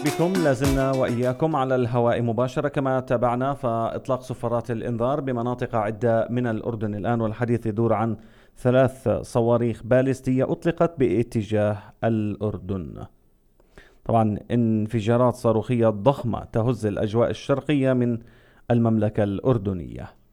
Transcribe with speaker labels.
Speaker 1: بكم. لازلنا وإياكم على الهواء مباشرة، كما تابعنا فإطلاق صفارات الإنذار بمناطق عدة من الأردن الآن، والحديث يدور عن 3 صواريخ باليستية أطلقت باتجاه الأردن. طبعا انفجارات صاروخية ضخمة تهز الأجواء الشرقية من المملكة الأردنية.